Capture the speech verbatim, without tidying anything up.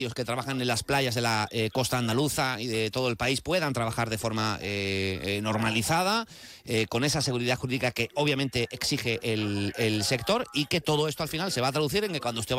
que trabajan en las playas de la eh, costa andaluza y de todo el país puedan trabajar de forma eh, eh, normalizada, eh, con esa seguridad jurídica que obviamente exige el, el sector, y que todo esto al final se va a traducir en que cuando usted